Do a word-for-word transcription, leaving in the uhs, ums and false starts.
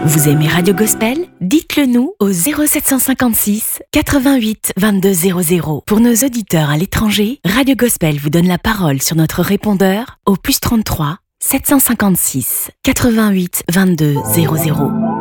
Vous aimez Radio Gospel? Dites-le nous au zéro sept cent cinquante-six quatre-vingt-huit vingt-deux zéro zéro. Pour nos auditeurs à l'étranger, Radio Gospel vous donne la parole sur notre répondeur au plus trente-trois sept cent cinquante-six quatre-vingt-huit vingt-deux zéro zéro.